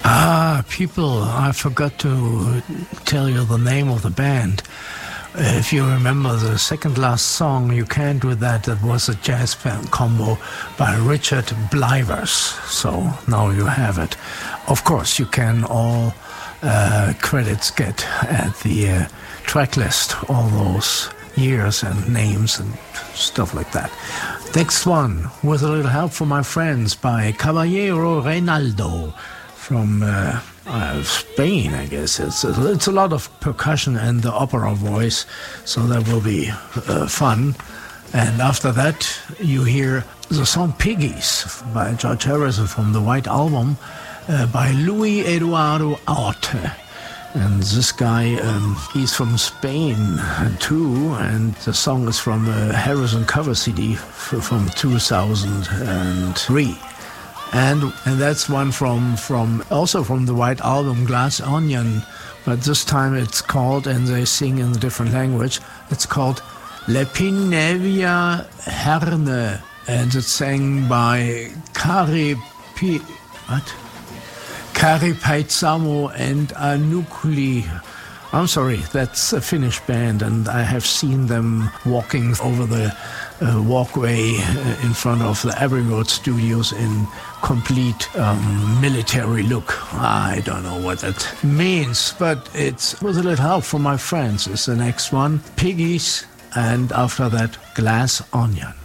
People, I forgot to tell you the name of the band. If you remember the second last song, You Can't Do That, that was a jazz band combo by Richard Blivers. So now you have it. Of course, you can all credits get at the track list, all those years and names and stuff like that. Next one, with a little help from my friends, by Caballero Reynaldo from Spain, I guess. It's a lot of percussion and the opera voice, so that will be fun. And after that, you hear the song Piggies by George Harrison from the White Album by Luis Eduardo Aute. And this guy, he's from Spain too, and the song is from a Harrison cover CD from 2003. And that's one from also from the White Album, Glass Onion, but this time it's called, and they sing in a different language, it's called Le Pinevia Herne, and it's sang by Kari Paitsamo and Anukli. I'm sorry, that's a Finnish band, and I have seen them walking over the walkway in front of the Abbey Road Studios in complete military look. I don't know what that means, but it's with a little help from my friends. It's the next one, Piggies, and after that, Glass Onion.